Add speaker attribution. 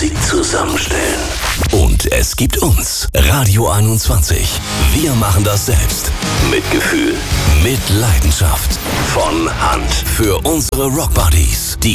Speaker 1: Musik zusammenstellen. Und es gibt uns, Radio 21. Wir machen das selbst. Mit Gefühl, mit Leidenschaft. Von Hand. Für unsere Rockbuddies, die